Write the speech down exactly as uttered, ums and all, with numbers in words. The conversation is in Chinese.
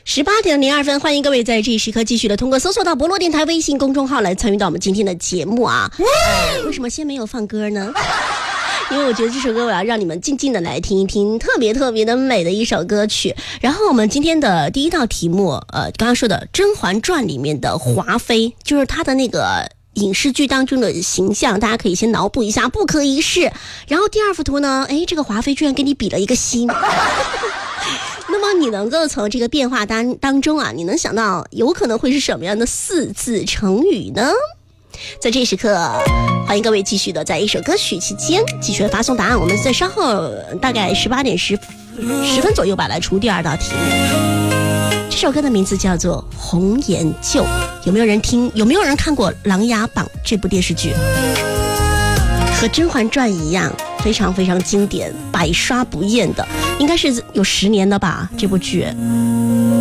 十八点零二分，欢迎各位在这一时刻继续的通过搜索到博洛电台微信公众号来参与到我们今天的节目啊。呃、为什么先没有放歌呢？因为我觉得这首歌我要让你们静静的来听一听，特别特别的美的一首歌曲。然后我们今天的第一道题目，呃，刚刚说的《甄嬛传》里面的华妃，就是她的那个影视剧当中的形象，大家可以先脑补一下，不可一世。然后第二幅图呢，哎，这个华妃居然给你比了一个心。那么你能够从这个变化当当中啊，你能想到有可能会是什么样的四字成语呢？在这时刻，欢迎各位继续的在一首歌曲期间继续发送答案。我们在稍后大概十八点十十分左右吧，来出第二道题目。这首歌的名字叫做《红颜旧》，有没有人听？有没有人看过《琅琊榜》这部电视剧？和《甄嬛传》一样，非常非常经典，百刷不厌的，应该是有十年的吧，这部剧。